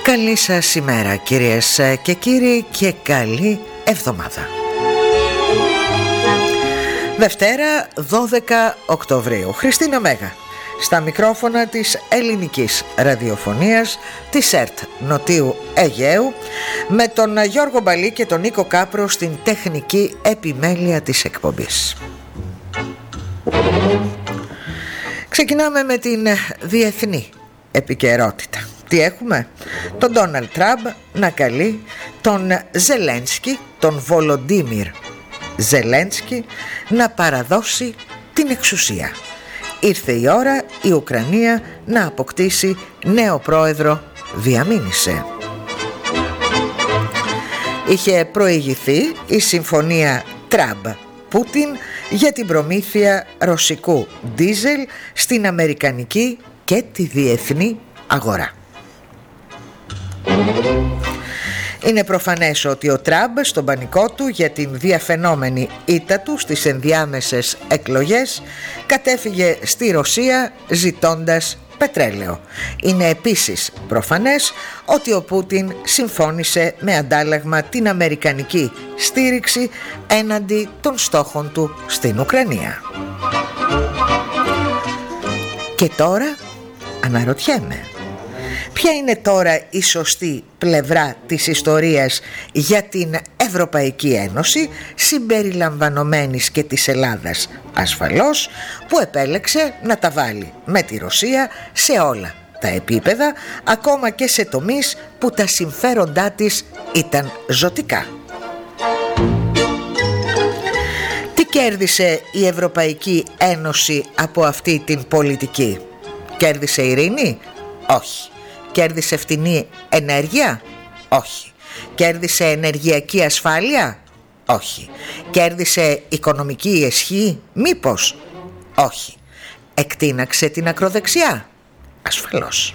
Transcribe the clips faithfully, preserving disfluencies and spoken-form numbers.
Καλή σας ημέρα κυρίες και κύριοι και καλή εβδομάδα. Δευτέρα δώδεκα Οκτωβρίου. Χριστίνα Μέγα στα μικρόφωνα της ελληνικής ραδιοφωνίας της ΕΡΤ Νοτίου Αιγαίου, με τον Γιώργο Μπαλή και τον Νίκο Κάπρο στην τεχνική επιμέλεια της εκπομπής. Ξεκινάμε με την διεθνή επικαιρότητα. Τι έχουμε? Τον Ντόναλντ Τραμπ να καλεί τον Ζελένσκι, τον Βολοντίμιρ Ζελένσκι, να παραδώσει την εξουσία. Ήρθε η ώρα η Ουκρανία να αποκτήσει νέο πρόεδρο, διαμήνυσε. Είχε προηγηθεί η συμφωνία Τραμπ-Πούτιν για την προμήθεια ρωσικού ντίζελ στην αμερικανική και τη διεθνή αγορά. Είναι προφανές ότι ο Τραμπ στον πανικό του για την διαφαινόμενη ήττα του στις ενδιάμεσες εκλογές κατέφυγε στη Ρωσία ζητώντας πετρέλαιο. Είναι επίσης προφανές ότι ο Πούτιν συμφώνησε με αντάλλαγμα την αμερικανική στήριξη έναντι των στόχων του στην Ουκρανία. Και τώρα αναρωτιέμαι, ποια είναι τώρα η σωστή πλευρά της ιστορίας για την Ευρωπαϊκή Ένωση, συμπεριλαμβανομένης και της Ελλάδας ασφαλώς, που επέλεξε να τα βάλει με τη Ρωσία σε όλα τα επίπεδα, ακόμα και σε τομείς που τα συμφέροντά της ήταν ζωτικά. Τι κέρδισε η Ευρωπαϊκή Ένωση από αυτή την πολιτική? Κέρδισε ειρήνη? Όχι. Κέρδισε φτηνή ενέργεια? Όχι. Κέρδισε ενεργειακή ασφάλεια? Όχι. Κέρδισε οικονομική ισχύ? Μήπως? Όχι. Εκτείναξε την ακροδεξιά? Ασφαλώς.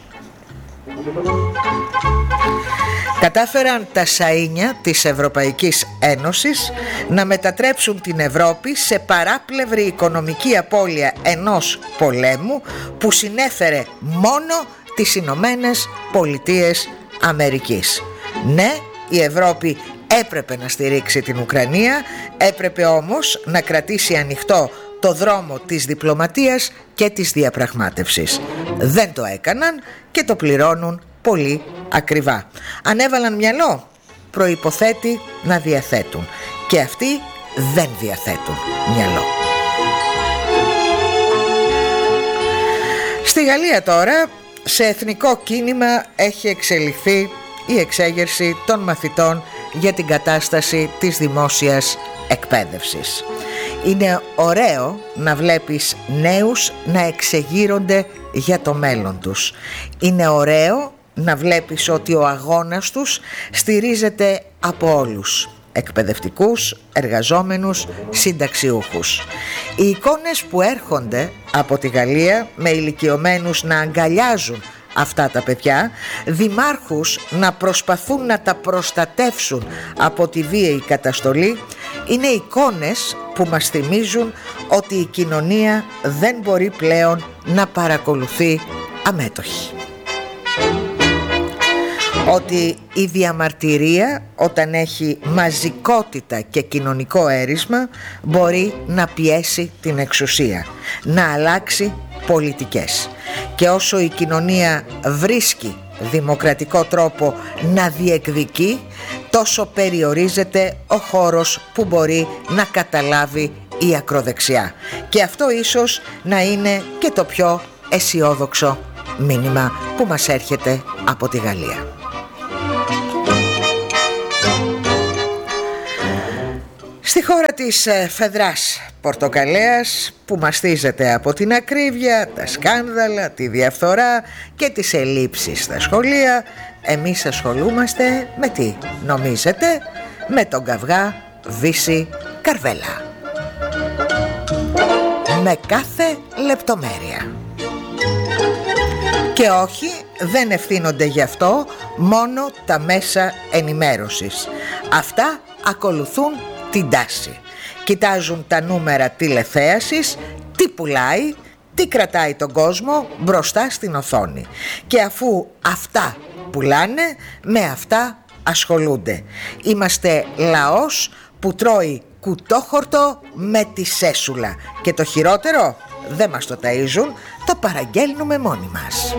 Κατάφεραν τα σαΐνια της Ευρωπαϊκής Ένωσης να μετατρέψουν την Ευρώπη σε παράπλευρη οικονομική απώλεια ενός πολέμου που συνέφερε μόνο τις Ηνωμένες Πολιτείες Αμερικής. Ναι, η Ευρώπη έπρεπε να στηρίξει την Ουκρανία, έπρεπε όμως να κρατήσει ανοιχτό το δρόμο της διπλωματίας και της διαπραγμάτευσης. Δεν το έκαναν και το πληρώνουν πολύ ακριβά. Αν έβαλαν μυαλό, προϋποθέτει να διαθέτουν, και αυτοί δεν διαθέτουν μυαλό. Στη Γαλλία τώρα, σε εθνικό κίνημα έχει εξελιχθεί η εξέγερση των μαθητών για την κατάσταση της δημόσιας εκπαίδευσης. Είναι ωραίο να βλέπεις νέους να εξεγείρονται για το μέλλον τους. Είναι ωραίο να βλέπεις ότι ο αγώνας τους στηρίζεται από όλους, εκπαιδευτικούς, εργαζόμενους, συνταξιούχους. Οι εικόνες που έρχονται από τη Γαλλία με ηλικιωμένους να αγκαλιάζουν αυτά τα παιδιά, δημάρχους να προσπαθούν να τα προστατεύσουν από τη βίαιη καταστολή, είναι εικόνες που μας θυμίζουν ότι η κοινωνία δεν μπορεί πλέον να παρακολουθεί αμέτωχη. Ότι η διαμαρτυρία, όταν έχει μαζικότητα και κοινωνικό αίρισμα, μπορεί να πιέσει την εξουσία, να αλλάξει πολιτικές. Και όσο η κοινωνία βρίσκει δημοκρατικό τρόπο να διεκδικεί, τόσο περιορίζεται ο χώρος που μπορεί να καταλάβει η ακροδεξιά. Και αυτό ίσως να είναι και το πιο αισιόδοξο μήνυμα που μας έρχεται από τη Γαλλία. Στη χώρα της φεδράς Πορτοκαλέας, που μαστίζεται από την ακρίβεια, τα σκάνδαλα, τη διαφθορά και τις ελλείψεις στα σχολεία, εμείς ασχολούμαστε με τι νομίζετε? Με τον καυγά Βύση Καρβέλα, με κάθε λεπτομέρεια. Και όχι, δεν ευθύνονται γι' αυτό μόνο τα μέσα ενημέρωσης. Αυτά ακολουθούν την τάση. Κοιτάζουν τα νούμερα τηλεθέασης, τι πουλάει, τι κρατάει τον κόσμο μπροστά στην οθόνη. Και αφού αυτά πουλάνε, με αυτά ασχολούνται. Είμαστε λαός που τρώει κουτόχορτο με τη σέσουλα. Και το χειρότερο, δεν μας το ταΐζουν, το παραγγέλνουμε μόνοι μας.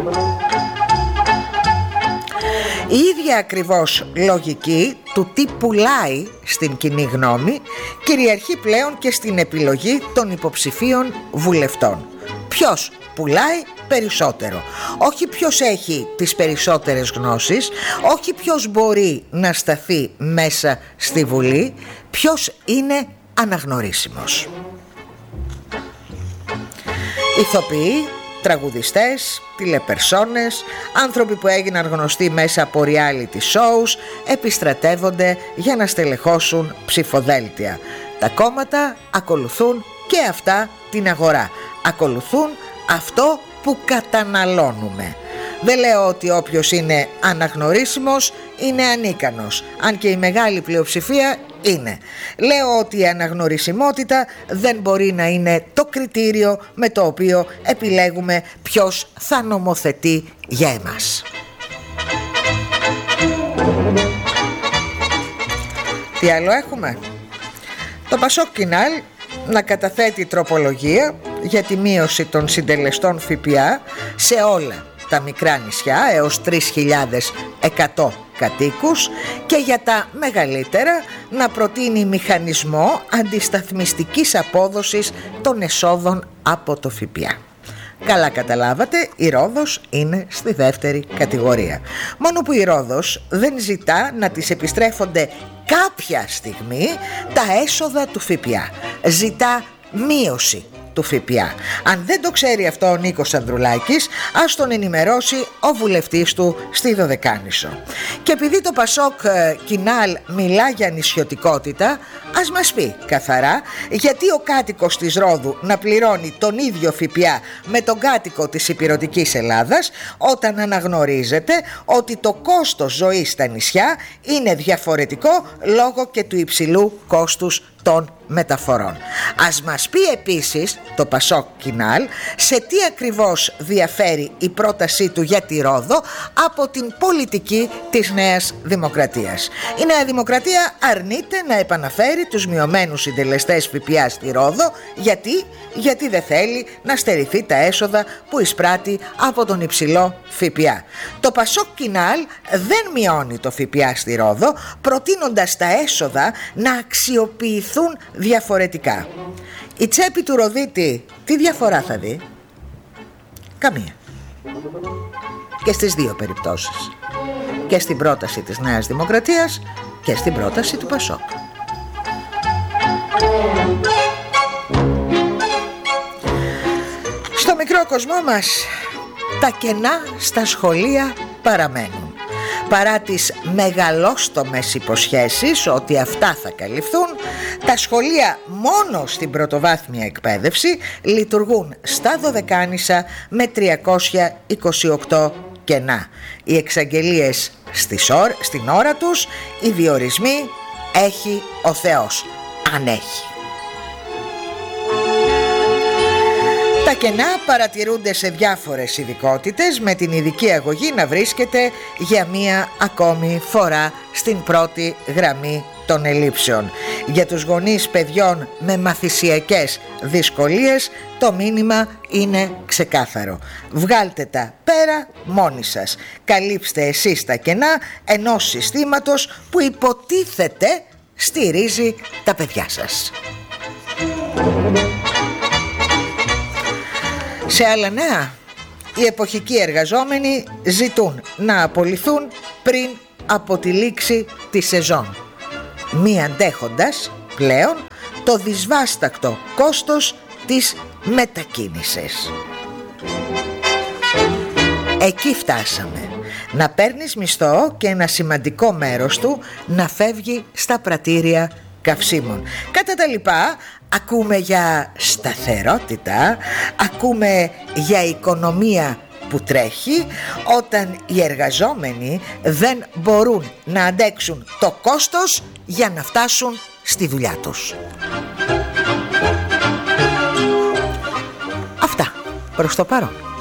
Η ίδια ακριβώς λογική του τι πουλάει στην κοινή γνώμη κυριαρχεί πλέον και στην επιλογή των υποψηφίων βουλευτών. Ποιος πουλάει περισσότερο? Όχι ποιος έχει τις περισσότερες γνώσεις, όχι ποιος μπορεί να σταθεί μέσα στη Βουλή, ποιος είναι αναγνωρίσιμος. Ηθοποιοί, τραγουδιστές, τηλεπερσόνες, άνθρωποι που έγιναν γνωστοί μέσα από reality shows επιστρατεύονται για να στελεχώσουν ψηφοδέλτια. Τα κόμματα ακολουθούν και αυτά την αγορά. Ακολουθούν αυτό που καταναλώνουμε. Δεν λέω ότι όποιος είναι αναγνωρίσιμος είναι ανίκανος, αν και η μεγάλη πλειοψηφία είναι. Λέω ότι η αναγνωρισιμότητα δεν μπορεί να είναι το κριτήριο με το οποίο επιλέγουμε ποιος θα νομοθετεί για εμάς. Τι άλλο έχουμε? Το Πασόκ Κινάλ να καταθέτει τροπολογία για τη μείωση των συντελεστών ΦΠΑ σε όλα τα μικρά νησιά έως τρεις χιλιάδες εκατό κατοίκους και για τα μεγαλύτερα να προτείνει μηχανισμό αντισταθμιστικής απόδοσης των εσόδων από το ΦΠΑ. Καλά καταλάβατε, η Ρόδος είναι στη δεύτερη κατηγορία. Μόνο που η Ρόδος δεν ζητά να της επιστρέφονται κάποια στιγμή τα έσοδα του ΦΠΑ. Ζητά μείωση του ΦΠΑ. Αν δεν το ξέρει αυτό ο Νίκος Ανδρουλάκης, ας τον ενημερώσει ο βουλευτής του στη Δωδεκάνησο. Και επειδή το Πασόκ Κινάλ μιλά για νησιωτικότητα, ας μας πει καθαρά γιατί ο κάτοικος της Ρόδου να πληρώνει τον ίδιο ΦΠΑ με τον κάτοικο της ηπειρωτικής Ελλάδας, όταν αναγνωρίζεται ότι το κόστος ζωής στα νησιά είναι διαφορετικό λόγω και του υψηλού κόστους των μεταφορών. Ας μας πει επίσης το Πασόκ Κινάλ σε τι ακριβώς διαφέρει η πρότασή του για τη Ρόδο από την πολιτική της Νέας Δημοκρατίας. Η Νέα Δημοκρατία αρνείται να επαναφέρει τους μειωμένους συντελεστές ΦΠΑ στη Ρόδο. Γιατί? Γιατί δεν θέλει να στερηθεί τα έσοδα που εισπράττει από τον υψηλό ΦΠΑ. Το Πασόκ Κινάλ δεν μειώνει το ΦΠΑ στη Ρόδο, προτείνοντας τα έσοδα να αξιοποιηθούν διαφορετικά. Η τσέπη του Ροδίτη τι διαφορά θα δει? Καμία. Και στις δύο περιπτώσεις, και στην πρόταση της Νέας Δημοκρατίας και στην πρόταση του Πασόκ. Στο μικρό κοσμό μας τα κενά στα σχολεία παραμένουν. Παρά τις μεγαλόστομες υποσχέσεις ότι αυτά θα καλυφθούν, τα σχολεία μόνο στην πρωτοβάθμια εκπαίδευση λειτουργούν στα Δωδεκάνησα με τριακόσια είκοσι οκτώ κενά. Οι εξαγγελίες στην ώρα τους, οι διορισμοί έχει ο Θεός, αν έχει. Τα κενά παρατηρούνται σε διάφορες ειδικότητες, με την ειδική αγωγή να βρίσκεται για μία ακόμη φορά στην πρώτη γραμμή των ελλείψεων. Για τους γονείς παιδιών με μαθησιακές δυσκολίες το μήνυμα είναι ξεκάθαρο. Βγάλτε τα πέρα μόνοι σας. Καλύψτε εσείς τα κενά ενός συστήματος που υποτίθεται στηρίζει τα παιδιά σας. Σε άλλα νέα, οι εποχικοί εργαζόμενοι ζητούν να απολυθούν πριν από τη λήξη της σεζόν, μη αντέχοντας πλέον το δυσβάστακτο κόστος της μετακίνησης. Εκεί φτάσαμε. Να παίρνεις μισθό και ένα σημαντικό μέρος του να φεύγει στα πρατήρια καυσίμων. Κατά τα λοιπά, ακούμε για σταθερότητα, ακούμε για οικονομία που τρέχει, όταν οι εργαζόμενοι δεν μπορούν να αντέξουν το κόστος για να φτάσουν στη δουλειά τους. Αυτά προς το παρόν.